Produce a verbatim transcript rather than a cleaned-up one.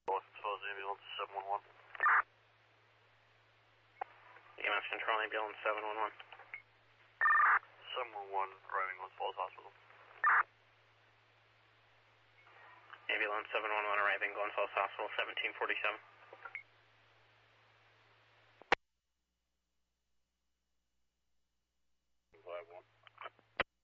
Proposed ambulance seven one one. E M S Control ambulance seven one one. seven one one arriving Glens Falls Hospital. Ambulance seven one one arriving Glens Falls Hospital, seventeen forty-seven. five one.